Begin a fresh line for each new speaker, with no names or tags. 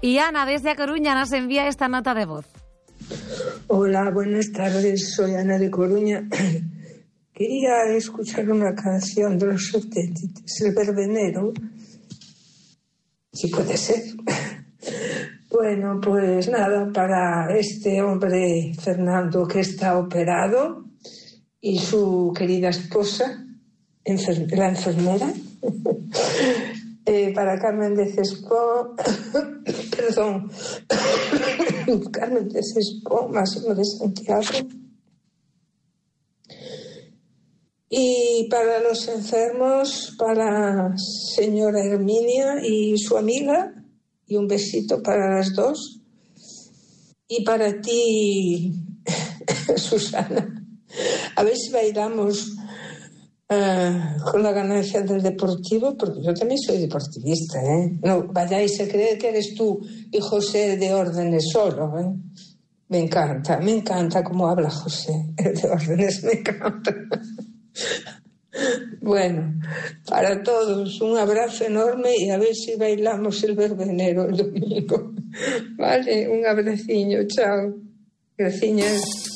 Y Ana, desde A Coruña, nos envía esta nota de voz.
Hola, buenas tardes, soy Ana de Coruña. Quería escuchar una canción de los Auténticos, El Verbenero, si puede ser. Bueno, pues nada, para este hombre Fernando que está operado y su querida esposa, la enfermera, para Carmen de Cespó, perdón, Carmen de Cespó, Máximo de Santiago, y para los enfermos, para señora Herminia y su amiga, y un besito para las dos, y para ti, Susana, a ver si bailamos con la ganancia del Deportivo, porque yo también soy deportivista, ¿eh? No vayáis a creer que eres tú y José de órdenes solo, ¿eh? Me encanta cómo habla José de órdenes, me encanta. Bueno, para todos un abrazo enorme y a ver si bailamos el verbenero el domingo. Vale, un abraciño, chao. Gracias.